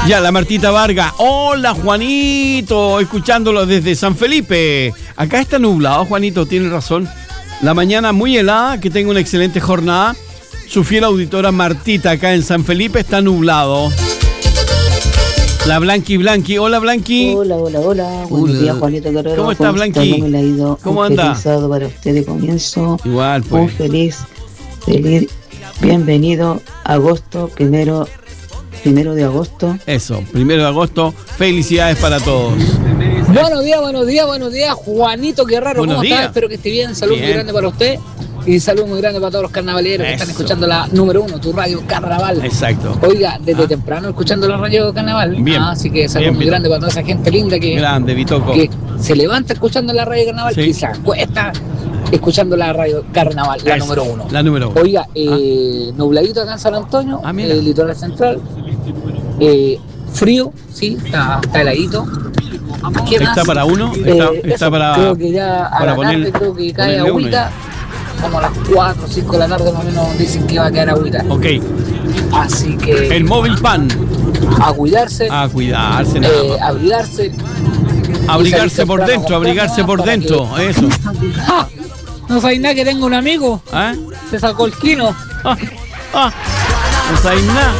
Ya, la Martita Vargas. Hola, Juanito. Escuchándolo desde San Felipe. Acá está nublado, Juanito, tiene razón. La mañana muy helada, que tenga una excelente jornada. Su fiel auditora Martita acá en San Felipe está nublado. La Blanqui. Hola, Blanqui. Hola. Buenos días, Juanito Guerrero. ¿Cómo estás, Blanqui? ¿Cómo me la ha ido? ¿Cómo anda? Un feliz sábado para usted de comienzo. Igual, pues. Un feliz, bienvenido agosto, primero de agosto. Eso, 1 de agosto. Felicidades para todos. Buenos días, Juanito Guerrero. Buenos ¿Cómo días. está? Espero que esté bien. Salud Bien. muy grande para usted. Y salud muy grande para todos los carnavaleros que están Eso. escuchando la número 1, tu radio Carnaval. Exacto. Oiga, desde temprano escuchando la radio Carnaval. Bien. Así que salud Bien, muy Vito. grande para toda esa gente linda Grande, Vitoco. que se levanta escuchando la radio Carnaval Sí. y se acuesta escuchando la radio Carnaval, la Eso, número 1. La número 1. Oiga, nubladito acá en San Antonio, Mira. litoral central. Frío, sí, está heladito. ¿Qué más? ¿Está para uno? Está Eso, para... creo que ya a para la tarde poner- creo que cae ponerle uno agüita. Como a las 4 o 5 de la tarde más o menos dicen que va a caer agüita. Ok. Así que El móvil pan. a cuidarse, A cuidarse, nada más. abrigarse. Abrigarse por dentro, abrigarse por dentro. Eso. ¡Ah! No sabéis nada que tengo un amigo. ¿Ah? Se sacó el quino. No sabéis nada.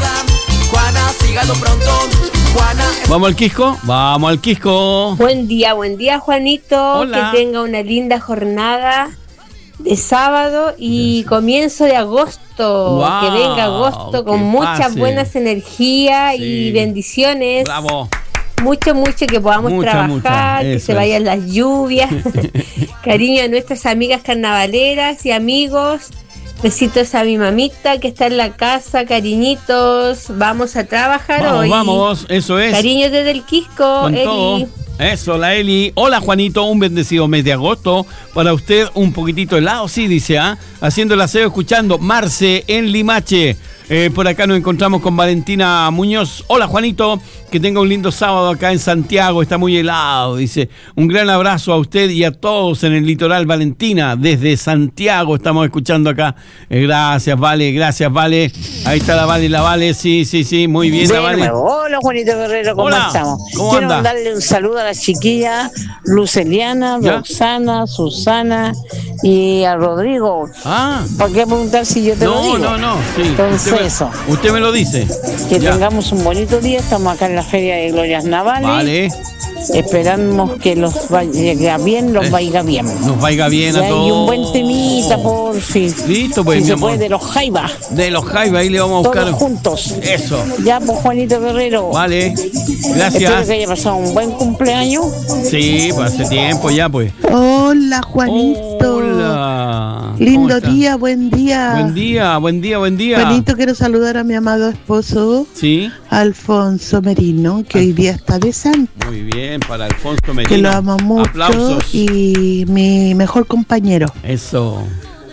¿Vamos al Quisco? Vamos al Quisco. Buen día, Juanito. Hola. Que tenga una linda jornada de sábado y comienzo de agosto. Wow, Que venga agosto con que muchas pase. buenas energías Sí. y bendiciones. Bravo. Mucho que podamos Mucha, trabajar, que eso se es. vayan las lluvias. Cariño a nuestras amigas carnavaleras y amigos. Besitos a mi mamita que está en la casa, cariñitos. Vamos a trabajar hoy. Vamos, eso es. Cariños desde el Quisco, Con todo. Eli. Eso, la Eli. Hola, Juanito, un bendecido mes de agosto. Para usted, un poquitito helado, sí, dice, haciendo el aseo, escuchando Marce en Limache. Por acá nos encontramos con Valentina Muñoz. Hola, Juanito, que tenga un lindo sábado acá en Santiago. Está muy helado, dice. Un gran abrazo a usted y a todos en el litoral, Valentina. Desde Santiago estamos escuchando acá. Gracias, Vale. Ahí está la Vale. Sí, muy bien, la Vale. Hola, Juanito Guerrero, ¿cómo Hola, estamos? ¿cómo Quiero anda? mandarle un saludo a las chiquillas Luceliana, ¿Ya? Roxana, Susana y a Rodrigo. ¿Para qué preguntar si yo te lo digo? No. Sí. Entonces, eso. Usted me lo dice. Que Ya. tengamos un bonito día. Estamos acá en la Feria de Glorias Navales. Vale. Esperamos que los vaya bien, vaya bien. Nos vaya bien Ya, a todos. y un buen temita, por fin. Listo, pues, si mi se amor. puede, de los Jaivas. De los Jaivas, ahí le vamos a buscar. Todos juntos. Eso. Ya, pues, Juanito Guerrero. Vale. Espero Gracias. que haya pasado un buen cumpleaños. Sí, pues hace tiempo ya, pues. Hola, Juanito. Hola. Lindo ¿Cómo está? día, buen día. Buen día. Juanito, quiero saludar a mi amado esposo, Sí. Alfonso Merino, que hoy día está de santo. Muy bien, para Alfonso Merino. Que lo amo mucho Aplausos. y mi mejor compañero Eso.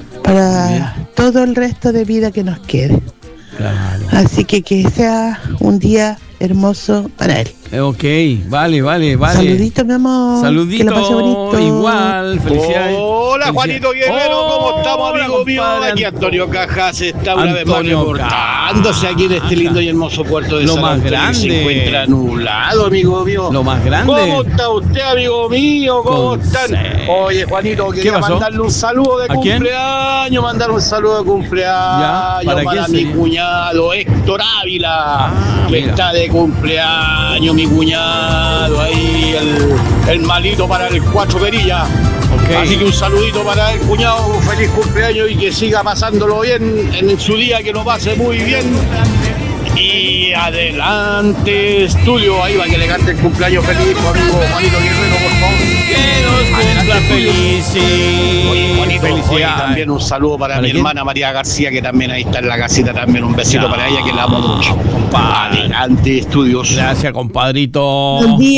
para todo el resto de vida que nos quede. Claro. Así que sea un día hermoso para él. Ok, vale. Saludito, mi amor. Saludito. Que lo pase bonito. Igual, felicidades. Hola, Juanito Guerrero, ¿cómo estamos, Hola, amigo mío? compadre. Aquí Antonio Cajas está una vez más Antonio reportándose aquí en este lindo y hermoso puerto de Lo San más Antonio, que grande. se encuentra nublado, amigo mío. Lo más grande. ¿Cómo está usted, amigo mío? ¿Cómo Con están? sed. Oye, Juanito, quería pasó? mandarle un saludo de ¿A quién? cumpleaños, mandar un saludo de cumpleaños Ya, ¿para para quién mi sería? cuñado Héctor Ávila, que mira. está de cumpleaños, mi cuñado, ahí el malito para el 4 perillas. Ok. Así que un saludito para el cuñado, un feliz cumpleaños y que siga pasándolo bien en su día, que lo pase muy bien. Y adelante, estudio, ahí va que le cante el cumpleaños feliz, amigo Juanito Guerrero, por favor. Que nos cumpla feliz. Oye, Juanito, oye, Felicidades. también un saludo para ¿Para mi quién? hermana María García, que también ahí está en la casita, también un besito Ya, para ella, que la amo mucho. compadre. Adelante, estudios. Gracias, compadrito. Buen día.